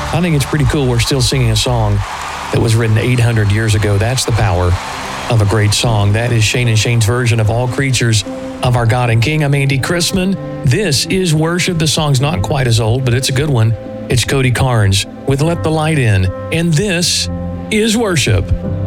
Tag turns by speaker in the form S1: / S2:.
S1: I think it's pretty cool we're still singing a song that was written 800 years ago. That's the power of a great song. That is Shane and Shane's version of All Creatures of Our God and King. I'm Andy Chrisman. This is Worship. The song's not quite as old, but it's a good one. It's Cody Carnes with Let the Light In. And this is Worship.